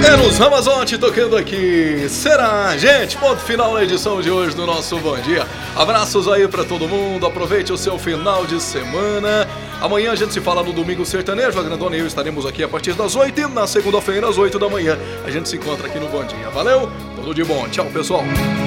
Eros Ramazotti tocando aqui. Será, gente? Ponto final na edição de hoje do nosso Bom Dia. Abraços aí pra todo mundo. Aproveite o seu final de semana. Amanhã a gente se fala no Domingo Sertanejo. A Grandona e eu estaremos aqui a partir das 8 e na segunda-feira às 8 da manhã a gente se encontra aqui no Bom Dia. Valeu? Tudo de bom. Tchau, pessoal.